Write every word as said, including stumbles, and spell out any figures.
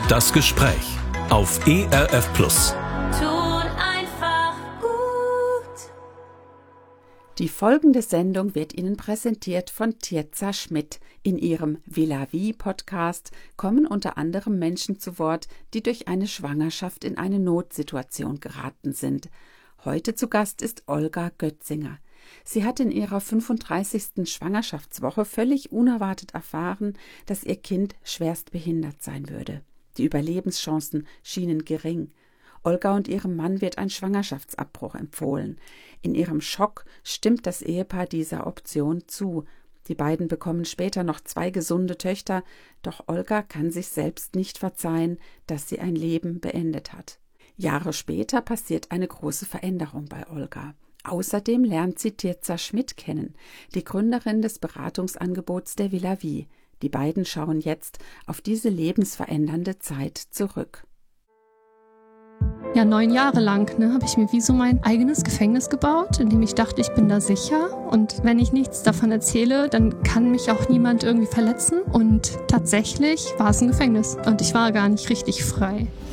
Das Gespräch auf E R F Plus. Tut einfach gut. Die folgende Sendung wird Ihnen präsentiert von Tirza Schmidt. In ihrem Villavi-Podcast kommen unter anderem Menschen zu Wort, die durch eine Schwangerschaft in eine Notsituation geraten sind. Heute zu Gast ist Olga Götzinger. Sie hat in ihrer fünfunddreißigsten Schwangerschaftswoche völlig unerwartet erfahren, dass ihr Kind schwerst behindert sein würde. Die Überlebenschancen schienen gering. Olga und ihrem Mann wird ein Schwangerschaftsabbruch empfohlen. In ihrem Schock stimmt das Ehepaar dieser Option zu. Die beiden bekommen später noch zwei gesunde Töchter, doch Olga kann sich selbst nicht verzeihen, dass sie ein Leben beendet hat. Jahre später passiert eine große Veränderung bei Olga. Außerdem lernt sie Tirza Schmidt kennen, die Gründerin des Beratungsangebots der Villavi. Die beiden schauen jetzt auf diese lebensverändernde Zeit zurück. Ja, neun Jahre lang ne, habe ich mir wie so mein eigenes Gefängnis gebaut, in dem ich dachte, ich bin da sicher. Und wenn ich nichts davon erzähle, dann kann mich auch niemand irgendwie verletzen. Und tatsächlich war es ein Gefängnis und ich war gar nicht richtig frei.